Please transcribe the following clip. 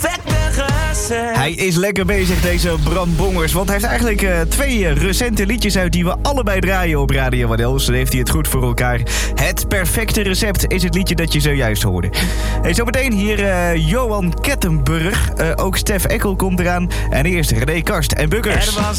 Hij is lekker bezig, deze Bram Bongers. Want hij heeft eigenlijk 2 recente liedjes uit die we allebei draaien op Radio Wadel. Dus dan heeft hij het goed voor elkaar. Het perfecte recept is het liedje dat je zojuist hoorde. En zometeen hier Johan Kettenburg. Ook Stef Eckel komt eraan. En eerst René Karst en Bukkers. Er was